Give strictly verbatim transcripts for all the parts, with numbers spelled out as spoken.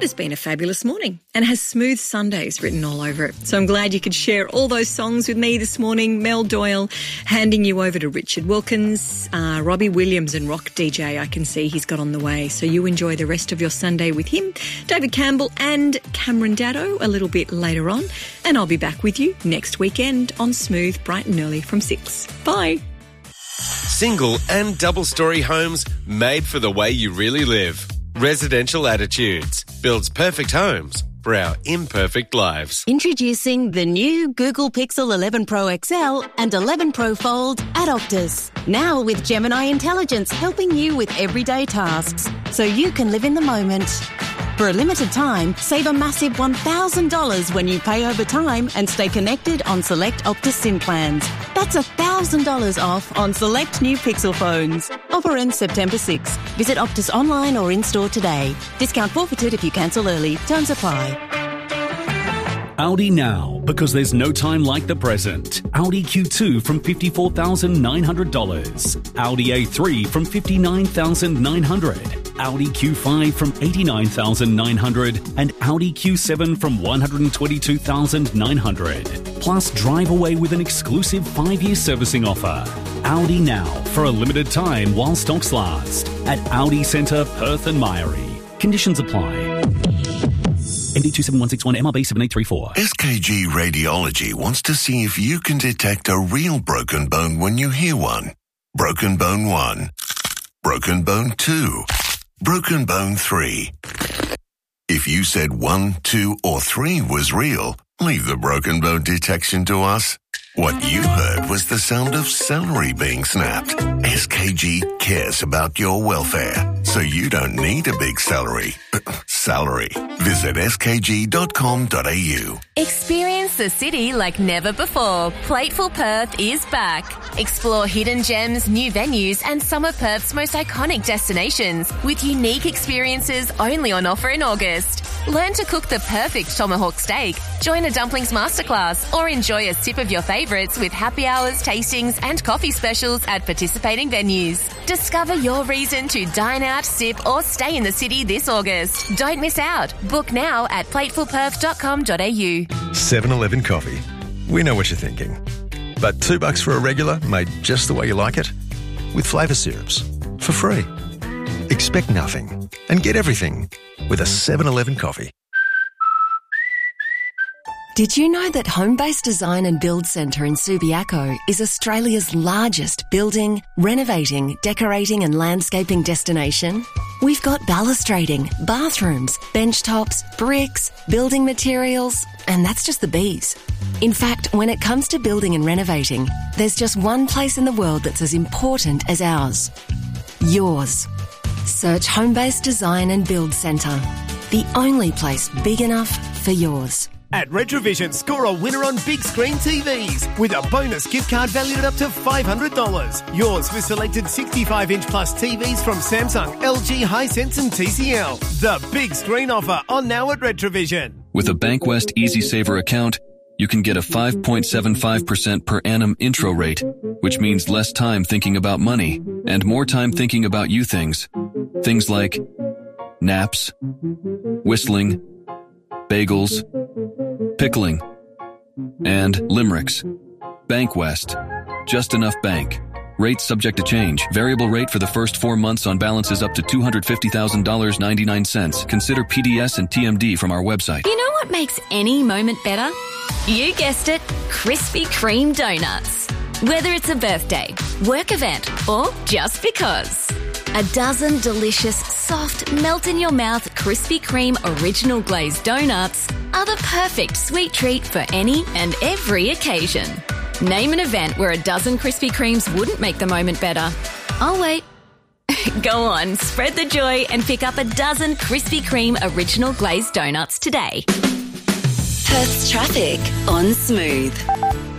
has been a fabulous morning and has Smooth Sundays written all over it. So I'm glad you could share all those songs with me this morning. Mel Doyle handing you over to Richard Wilkins, uh, Robbie Williams and Rock D J. I can see he's got on the way. So you enjoy the rest of your Sunday with him, David Campbell and Cameron Daddo a little bit later on. And I'll be back with you next weekend on Smooth, bright and early from six. Bye. Single and double-storey homes made for the way you really live. Residential Attitudes builds perfect homes for our imperfect lives. Introducing the new Google Pixel eleven Pro X L and eleven Pro Fold at Optus. Now with Gemini Intelligence helping you with everyday tasks so you can live in the moment. For a limited time, save a massive one thousand dollars when you pay over time and stay connected on select Optus SIM plans. That's one thousand dollars off on select new Pixel phones. Offer ends September sixth. Visit Optus online or in-store today. Discount forfeited if you cancel early. Terms apply. Audi now, because there's no time like the present. Audi Q two from fifty-four thousand nine hundred dollars. Audi A three from fifty-nine thousand nine hundred dollars. Audi Q five from eighty-nine thousand nine hundred dollars. And Audi Q seven from one hundred twenty-two thousand nine hundred dollars. Plus, drive away with an exclusive five-year servicing offer. Audi now, for a limited time while stocks last. At Audi Centre, Perth and Myrie. Conditions apply. M D two seven one six one M R B seven eight three four. S K G Radiology wants to see if you can detect a real broken bone when you hear one. Broken bone one. Broken bone two. Broken bone three. If you said one, two, or three was real, leave the broken bone detection to us. What you heard was the sound of celery being snapped. S K G cares about your welfare, so you don't need a big celery. Salary. Visit s k g dot com dot a u. Experience the city like never before. Plateful Perth is back. Explore hidden gems, new venues, and some of Perth's most iconic destinations with unique experiences only on offer in August. Learn to cook the perfect tomahawk steak, join a dumplings masterclass, or enjoy a sip of your favourites with happy hours, tastings, and coffee specials at participating venues. Discover your reason to dine out, sip, or stay in the city this August. Don't miss out. Book now at plateful perth dot com dot a u. seven eleven Coffee. We know what you're thinking. But two bucks for a regular made just the way you like it? With flavour syrups. For free. Expect nothing and get everything with a seven eleven Coffee. Did you know that Homebase Design and Build Centre in Subiaco is Australia's largest building, renovating, decorating and landscaping destination? We've got balustrading, bathrooms, bench tops, bricks, building materials, and that's just the bees. In fact, when it comes to building and renovating, there's just one place in the world that's as important as ours. Yours. Search Homebase Design and Build Centre. The only place big enough for yours. At Retrovision, score a winner on big screen T Vs with a bonus gift card valued at up to five hundred dollars. Yours with selected sixty-five inch plus T Vs from Samsung, L G, Hisense and T C L. The big screen offer on now at Retrovision. With a Bankwest Easy Saver account, you can get a five point seven five percent per annum intro rate, which means less time thinking about money and more time thinking about you things. Things like naps, whistling, bagels, pickling, and limericks. Bankwest. Just enough bank. Rates subject to change. Variable rate for the first four months on balances up to two hundred fifty thousand dollars and ninety-nine cents. Consider P D S and T M D from our website. You know what makes any moment better? You guessed it, Krispy Kreme donuts. Whether it's a birthday, work event, or just because. A dozen delicious, soft, melt-in-your-mouth Krispy Kreme original glazed donuts are the perfect sweet treat for any and every occasion. Name an event where a dozen Krispy Kremes wouldn't make the moment better. I'll wait. Go on, spread the joy and pick up a dozen Krispy Kreme original glazed donuts today. Perth's traffic on Smooth.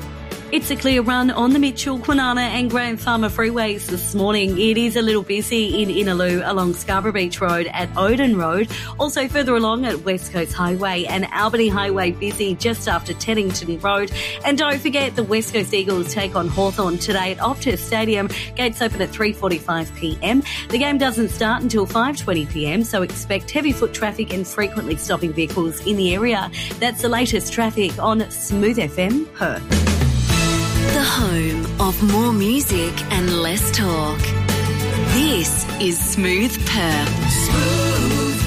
It's a clear run on the Mitchell, Kwinana and Grand Farmer freeways this morning. It is a little busy in Innaloo along Scarborough Beach Road at Odin Road. Also further along at West Coast Highway and Albany Highway busy just after Teddington Road. And don't forget the West Coast Eagles take on Hawthorn today at Optus Stadium. Gates open at three forty-five p m. The game doesn't start until five twenty p m, so expect heavy foot traffic and frequently stopping vehicles in the area. That's the latest traffic on Smooth F M Perth. The home of more music and less talk. This is Smooth Perth. Smooth.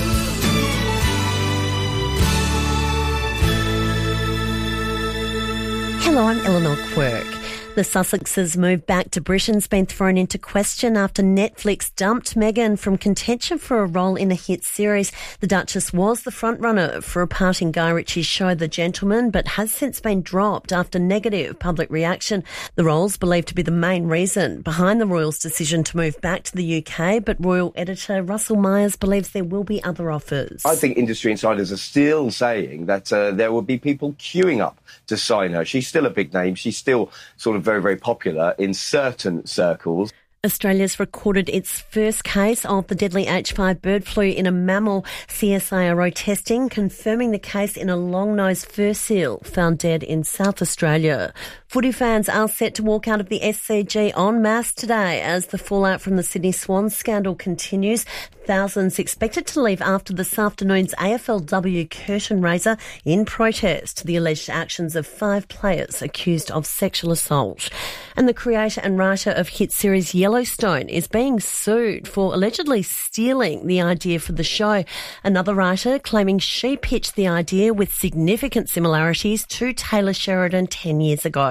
Hello, I'm Eleanor Quirk. The Sussexes' move back to Britain's been thrown into question after Netflix dumped Meghan from contention for a role in a hit series. The Duchess was the frontrunner for a part in Guy Ritchie's show The Gentleman, but has since been dropped after negative public reaction. The role's believed to be the main reason behind the royals' decision to move back to the U K, but royal editor Russell Myers believes there will be other offers. I think industry insiders are still saying that uh, there will be people queuing up to sign her. She's still a big name. She's still sort of very, very popular in certain circles. Australia's recorded its first case of the deadly H five bird flu in a mammal. C S I R O testing confirming the case in a long-nosed fur seal found dead in South Australia. Footy fans are set to walk out of the S C G en masse today as the fallout from the Sydney Swans scandal continues. Thousands expected to leave after this afternoon's A F L W curtain raiser in protest to the alleged actions of five players accused of sexual assault. And the creator and writer of hit series Yellowstone is being sued for allegedly stealing the idea for the show. Another writer claiming she pitched the idea with significant similarities to Taylor Sheridan ten years ago.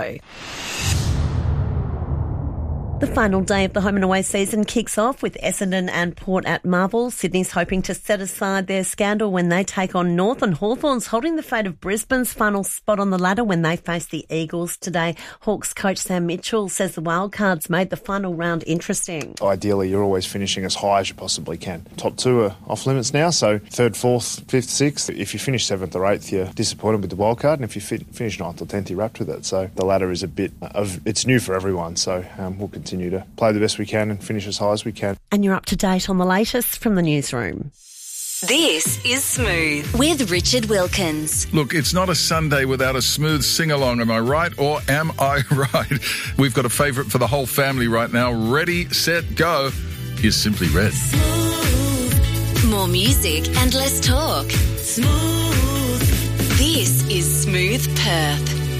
The final day of the home and away season kicks off with Essendon and Port at Marvel. Sydney's hoping to set aside their scandal when they take on North, and Hawthorn's holding the fate of Brisbane's final spot on the ladder when they face the Eagles today. Hawks coach Sam Mitchell says the Wildcards made the final round interesting. Ideally, you're always finishing as high as you possibly can. Top two are off limits now, so third, fourth, fifth, sixth. If you finish seventh or eighth, you're disappointed with the wildcard, and if you fi- finish ninth or tenth, you're wrapped with it. So the ladder is a bit of, it's new for everyone, so um, we'll continue continue to play the best we can and finish as high as we can. And you're up to date on the latest from the newsroom. This is Smooth with Richard Wilkins. Look, it's not a Sunday without a smooth sing-along, am I right or am I right? We've got a favourite for the whole family right now. Ready, set, go. Here's Simply Red. Smooth. More music and less talk. Smooth. This is Smooth Perth.